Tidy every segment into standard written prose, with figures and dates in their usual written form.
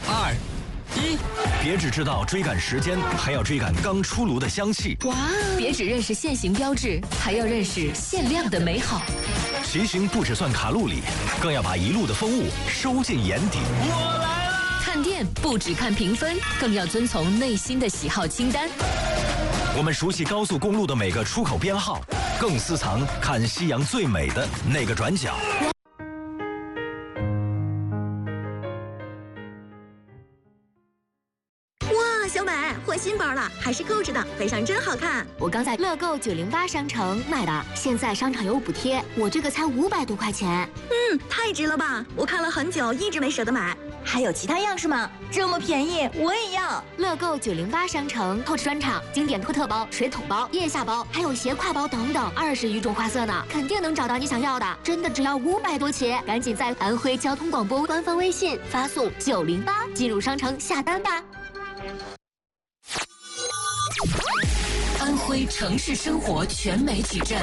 2、1，别只知道追赶时间，还要追赶刚出炉的香气。 哇！别只认识限行标志，还要认识限量的美好。 骑行不只算卡路里，更要把一路的风物收进眼底。 我来了！ 看店不只看评分，更要遵从内心的喜好清单。 我们熟悉高速公路的每个出口编号，更私藏看夕阳最美的那个转角。 小美换新包了，还是购置的，背上真好看。 我刚在乐购908商城买的，现在商场有补贴，我这个才500多块钱。 太值了吧！我看了很久，一直没舍得买。 还有其他样式吗？这么便宜，我也要。 乐购908商城透视专场，经典托特包、水桶包、腋下包，还有斜挎包等等，20余种花色呢，肯定能找到你想要的。真的只要500多起，赶紧在安徽交通广播官方微信发送908进入商城下单吧。 安徽城市生活全媒体站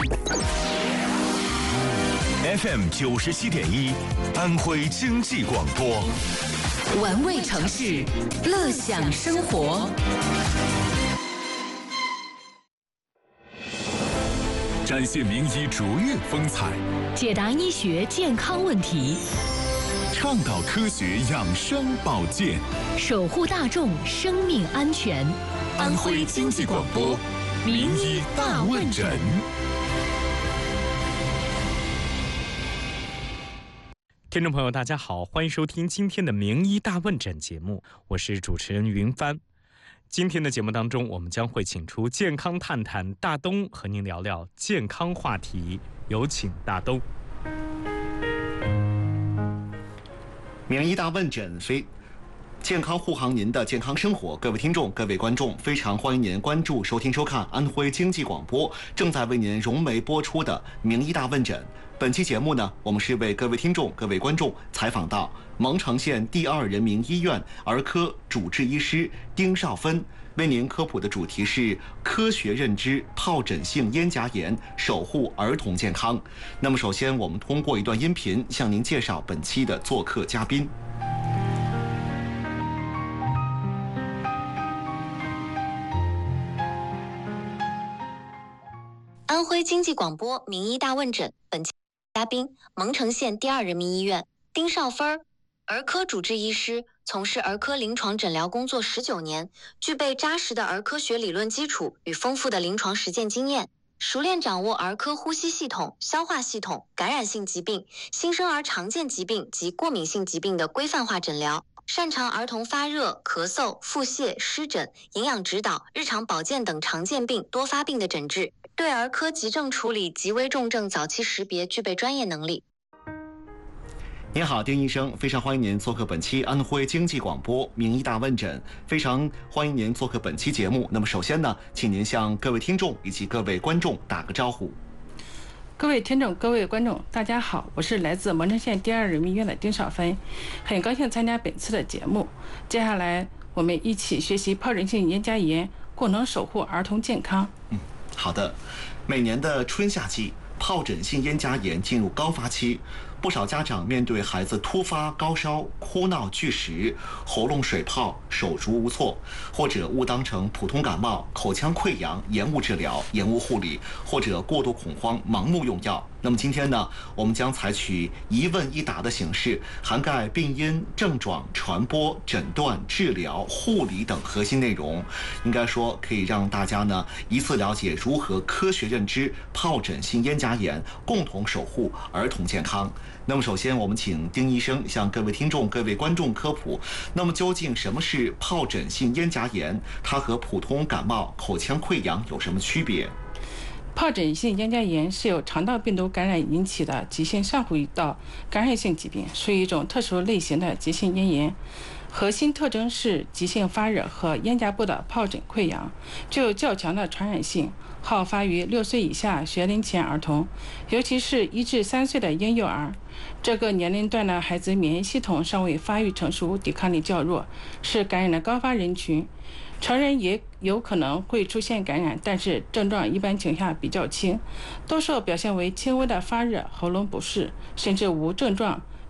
FM 97.1，安徽经济广播， 玩味城市，乐享生活。 展现名医卓越风采， 解答医学健康问题， 倡导科学养生保健， 守护大众生命安全。 安徽经济广播名医大问诊。 听众朋友大家好，欢迎收听今天的名医大问诊节目，我是主持人云帆。今天的节目当中，我们将会请出健康探探大东和您聊聊健康话题，有请大东。 名医大问诊健康护航您的健康生活，各位听众、各位观众，非常欢迎您关注、收听、收看安徽经济广播正在为您融媒播出的名医大问诊。本期节目呢，我们是为各位听众、各位观众采访到蒙城县第2人民医院儿科主治医师丁少芬，为您科普的主题是科学认知疱疹性咽颊炎，守护儿童健康。那么首先，我们通过一段音频向您介绍本期的做客嘉宾。 安徽经济广播名医大问诊，本期嘉宾蒙城县第2人民医院丁少芬，儿科主治医师，从事儿科临床诊疗工作19年，具备扎实的儿科学理论基础与丰富的临床实践经验，熟练掌握儿科呼吸系统、消化系统、感染性疾病、新生儿常见疾病及过敏性疾病的规范化诊疗，擅长儿童发热、咳嗽、腹泻、湿疹、营养指导、日常保健等常见病多发病的诊治，对儿科急症处理及危重症早期识别具备专业能力。 您好，丁医生，非常欢迎您做客本期安徽经济广播名医大问诊，非常欢迎您做客本期节目。那么首先呢，请您向各位听众以及各位观众打个招呼。 各位听众、各位观众，大家好，我是来自蒙城县第2人民医院的丁少芬，很高兴参加本次的节目。接下来我们一起学习疱疹性咽颊炎，共同守护儿童健康。 好的。每年的春夏季，疱疹性咽颊炎进入高发期，不少家长面对孩子突发高烧、哭闹拒食、喉咙水泡、手足无措，或者误当成普通感冒、口腔溃疡，延误治疗、延误护理，或者过度恐慌、盲目用药。那么今天呢，我们将采取一问一答的形式，涵盖病因、症状、传播、诊断、治疗、护理等核心内容。应该说可以让大家呢一次了解如何科学认知疱疹性咽颊炎，共同守护儿童健康。那么首先我们请丁医生向各位听众、各位观众科普，那么究竟什么是疱疹性咽颊炎？它和普通感冒、口腔溃疡有什么区别？ 疱疹性咽颊炎是由肠道病毒感染引起的急性上呼吸道感染性疾病，属于一种特殊类型的急性咽炎。核心特征是急性发热和咽颊部的疱疹溃疡，具有较强的传染性，好发于6岁以下学龄前儿童，尤其是1至3岁的婴幼儿。这个年龄段的孩子免疫系统尚未发育成熟，抵抗力较弱，是感染的高发人群。成人也有可能会出现感染，但是症状一般情况下比较轻，多数表现为轻微的发热、喉咙不适，甚至无症状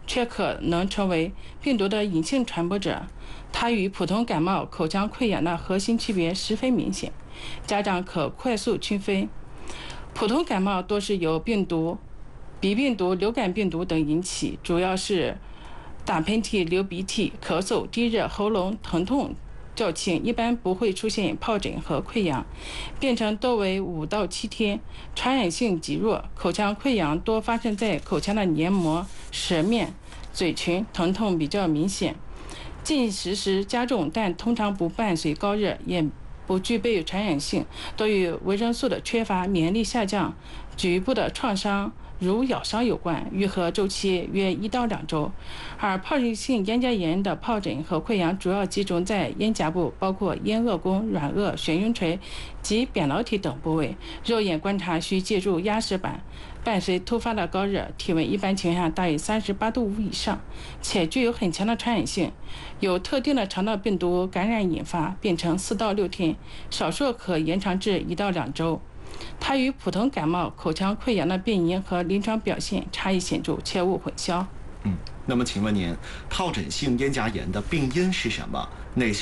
却可能成为病毒的隐性传播者。它与普通感冒、口腔溃疡的核心区别十分明显，家长可快速区分。普通感冒多是由病毒、鼻病毒、流感病毒等引起，主要是打喷嚏、流鼻涕、咳嗽、低热、喉咙疼痛较轻，一般不会出现疱疹和溃疡，病程多为5到7天，传染性极弱。口腔溃疡多发生在口腔的黏膜、舌面、嘴唇，疼痛比较明显，进食时加重，但通常不伴随高热，也不具备传染性，多与维生素的缺乏、免疫力下降、局部的创伤如咬伤有关，愈合周期约1到2周。而疱疹性咽颊炎的疱疹和溃疡主要集中在咽颊部，包括咽腭弓、软腭、悬雍垂及扁桃体等部位。肉眼观察需借助压实板，伴随突发的高热，体温一般情况下大于38度5以上，且具有很强的传染性，有特定的肠道病毒感染引发，病程4到6天，少数可延长至1到2周。它与普通感冒、口腔溃疡的病因和临床表现差异显著，切勿混淆。 那么请问您，疱疹性咽颊炎的病因是什么？哪些